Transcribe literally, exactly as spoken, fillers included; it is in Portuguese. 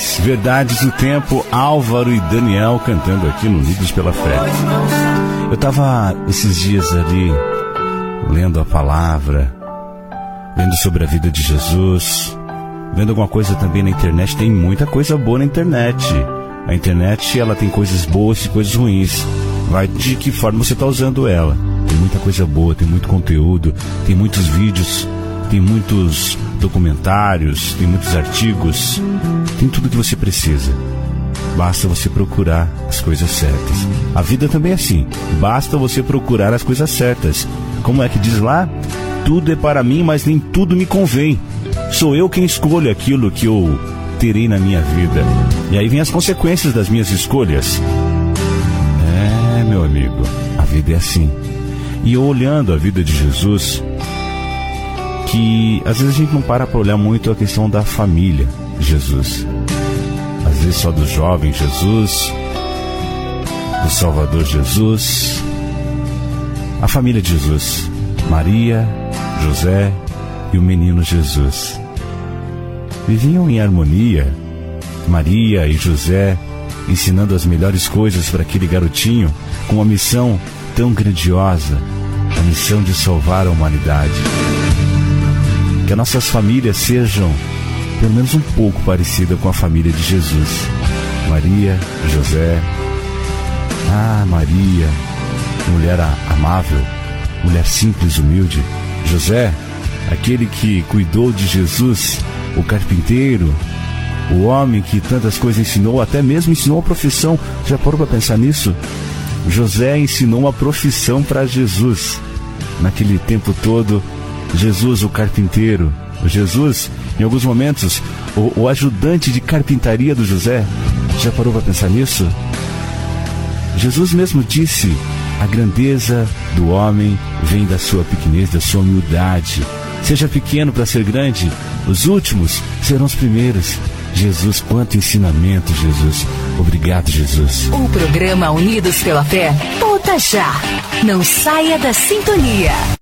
Canções, Verdades do Tempo, Álvaro e Daniel cantando aqui no Unidos pela Fé. Eu estava esses dias ali lendo a palavra, vendo sobre a vida de Jesus, vendo alguma coisa também na internet. Tem muita coisa boa na internet. A internet, ela tem coisas boas e coisas ruins. Vai de que forma você está usando ela. Tem muita coisa boa, tem muito conteúdo, tem muitos vídeos, tem muitos documentários, tem muitos artigos, tem tudo que você precisa. Basta você procurar as coisas certas. A vida também é assim. Basta você procurar as coisas certas. Como é que diz lá? Tudo é para mim, mas nem tudo me convém. Sou eu quem escolho aquilo que eu terei na minha vida. E aí vem as consequências das minhas escolhas. É, meu amigo, a vida é assim. E eu olhando a vida de Jesus, que às vezes a gente não para para olhar muito a questão da família de Jesus. Às vezes só do jovem Jesus, do Salvador Jesus. A família de Jesus, Maria, José e o menino Jesus, viviam em harmonia. Maria e José ensinando as melhores coisas para aquele garotinho com uma missão tão grandiosa, a missão de salvar a humanidade. Que as nossas famílias sejam pelo menos um pouco parecidas com a família de Jesus. Maria, José. Ah, Maria, mulher amável, mulher simples, humilde. José, aquele que cuidou de Jesus, o carpinteiro, o homem que tantas coisas ensinou, até mesmo ensinou a profissão. Já parou para pensar nisso? José ensinou uma profissão para Jesus. Naquele tempo todo, Jesus, o carpinteiro, Jesus, em alguns momentos, o, o ajudante de carpintaria do José. Já parou para pensar nisso? Jesus mesmo disse: a grandeza do homem vem da sua pequenez, da sua humildade. Seja pequeno para ser grande, os últimos serão os primeiros. Jesus, quanto ensinamento, Jesus. Obrigado, Jesus. O programa Unidos pela Fé volta já. Não saia da sintonia.